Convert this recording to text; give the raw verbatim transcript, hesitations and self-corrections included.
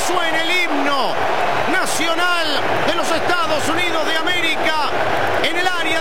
suene el himno nacional de los Estados Unidos de América en el área